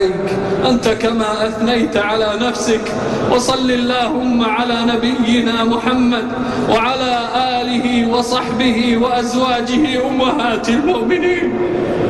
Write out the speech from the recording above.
أنت كما أثنيت على نفسك. وصل اللهم على نبينا محمد وعلى آله وصحبه وأزواجه أمهات المؤمنين.